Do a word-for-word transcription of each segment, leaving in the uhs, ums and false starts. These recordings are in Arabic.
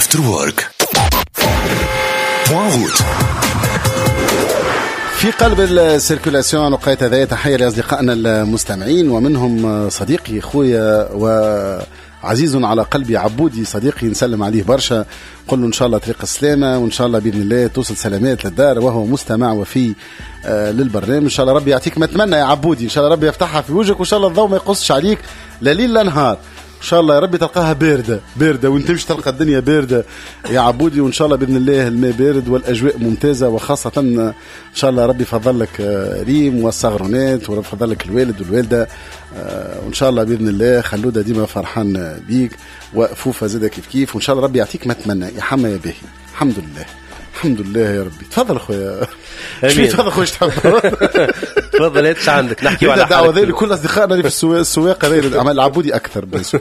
After Work بوان روت. في قلب السيركولاسيون وقيت هذا تحية لأصدقائنا المستمعين ومنهم صديقي خويا وعزيز على قلبي عبودي صديقي نسلم عليه برشا، قل له إن شاء الله طريق السلامة وإن شاء الله بإذن الله توصل سلامات للدار وهو مستمع وفي آه للبرنامج. إن شاء الله ربي يعطيك ما تمنى يا عبودي، إن شاء الله ربي يفتحها في وجهك وإن شاء الله الضوء ما يقصش عليك لا ليل لا نهار إن شاء الله يا ربي تلقاها باردة باردة وانت مش تلقى الدنيا باردة يا عبودي، وإن شاء الله بإذن الله الماء بارد والأجواء ممتازة، وخاصة إن شاء الله ربي فضل لك ريم والصغرونات وفضل لك الوالد والوالدة، وإن شاء الله بإذن الله خلودة ديما فرحان بيك وفوفة زادة كيف كيف، وإن شاء الله ربي يعطيك ما تمنى يا حما يا باهي. الحمد لله الحمد لله يا ربي. تفضل اخويا. شوي تفضل خويا تحب. تفضل ايش عندك نحكي على دعوه ذي لكل اصدقائنا اللي في السواق السواق هذا عمل العبودي اكثر بس.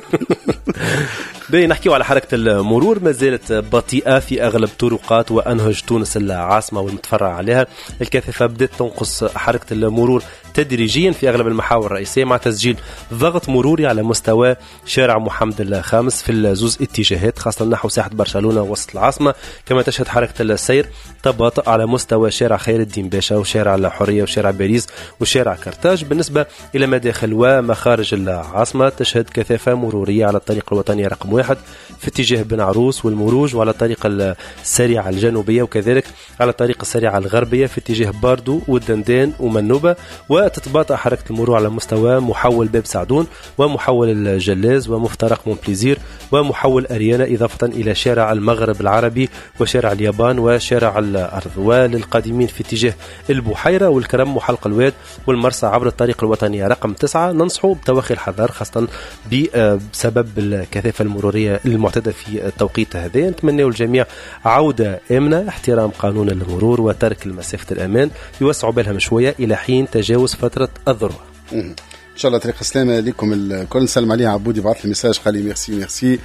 باهي نحكيو على حركة المرور، ما زالت بطيئة في أغلب طرقات وأنهج تونس العاصمة والمتفرع عليها. الكثافة بدأت تنقص حركة المرور تدريجيا في أغلب المحاور الرئيسية مع تسجيل ضغط مروري على مستوى شارع محمد الخامس في الزوز اتجاهات خاصة نحو ساحة برشلونة وسط العاصمة. كما تشهد حركة السير تباطؤ على مستوى شارع خير الدين باشا وشارع الحرية وشارع باريس وشارع كرتاج. بالنسبة إلى مداخل ومخارج العاصمة تشهد كثافة مرورية على الطريق الوطني رقم واحد في اتجاه بن عروس والمروج وعلى الطريق السريعة الجنوبية وكذلك على الطريق السريعة الغربية في اتجاه باردو والدندان ومنوبة. وتتباطأ حركة المرور على مستوى محول باب سعدون ومحول الجلاز ومفترق مونبليزير ومحول أريانا إضافة إلى شارع المغرب العربي وشارع اليابان وشارع الأرض. وللقادمين في اتجاه البحيرة والكرم وحلق الواد والمرسى عبر الطريق الوطني رقم تسعة ننصحوا بتوخي الحذر خاصة بسبب الكثافة المرورية المعتادة في التوقيت هذا. نتمنى الجميع عودة آمنة، احترام قانون المرور وترك المسافة الأمان، يوسعوا بالهم شوية إلى حين تجاوز فترة الذروة. إن شاء الله طريق السلامة لكم الكل. نسلم عليه عبودي بعث لي ميساج قال لي ميرسي ميرسي.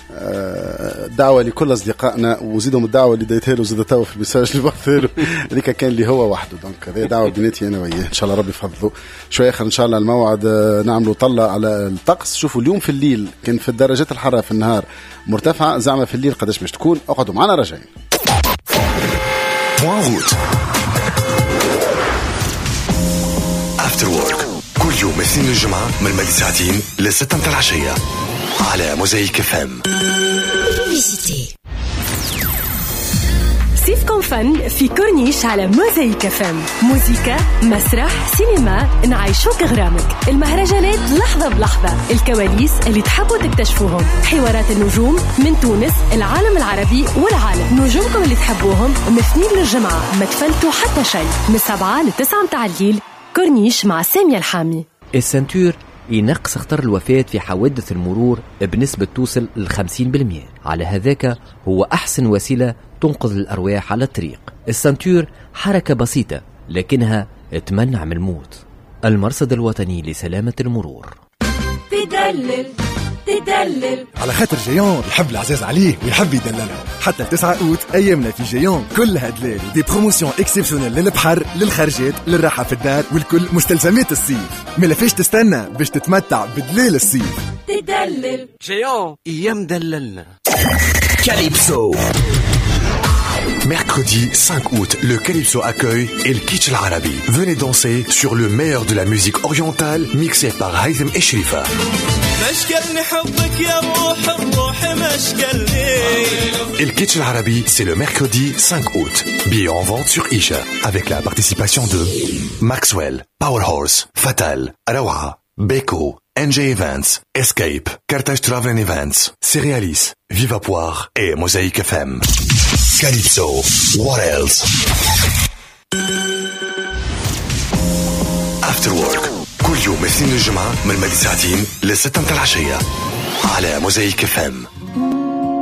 دعوة لكل أصدقائنا وزيدهم الدعوة اللي دايتها له زدتها في المساج اللي بعثها له ذيك كان لي هو وحده، دونك هذه دعوة بناتي أنا وياه إن شاء الله ربي يفضله. شوية آخر إن شاء الله الموعد نعملوا طلة على الطقس. شوفوا اليوم في الليل كان في الدرجات الحرارة في النهار مرتفعة، زعما في الليل قداش باش تكون. اقعدوا معنا راجعين. بوان روت After Work كل يوم اثنين الجمعة من مدى ساعتين لستة متاع العشية على موزايك اف ام. صيفكم فن في كورنيش على موزايك اف ام. موسيقى، مسرح، سينما، نعيشوك غرامك، المهرجانات لحظة بلحظة، الكواليس اللي تحبوا تكتشفوهم، حوارات النجوم من تونس، العالم العربي والعالم، نجومكم اللي تحبوهم من اثنين للجمعة ما تفلتوا حتى شيء، من سبعة لتسعة متاع الليل. كورنيش مع سامية الحامي. السنتور ينقص خطر الوفاة في حوادث المرور بنسبة توصل للخمسين بالمئة. على هذاك هو أحسن وسيلة تنقذ الأرواح على الطريق. السنتور حركة بسيطة لكنها تمنع من الموت. المرصد الوطني لسلامة المرور. تدلل تدلل على خاطر جيون يحب العزاز عليه ويحب يدللها. حتى تسعة أوت أيامنا في جيون كلها دلال، دي بروموسيون اكسبسيونيل للبحر للخرجات للراحة في الدار والكل مستلزمات الصيف. ملا فيش تستنى باش تتمتع بدلال الصيف. تدلل جيون ايام دللنا. Calypso. Mercredi cinq août, le Calypso accueille El Kitsch Al Arabi. Venez danser sur le meilleur de la musique orientale mixé par Haitham et Shrifa. El Kitsch Al Arabi, c'est le mercredi cinq août. Billets en vente sur Isha avec la participation de Maxwell, Powerhorse, Fatal, Arawa, Beko, N J Events, Escape, Carthage Travel and Events, Cerealis, Viva Poire et Mosaïque F M. Calypso, what else? After Work كل يوم اثنين الجمعة من مدى ساعتين لستة متاع العشية على موزايك اف ام.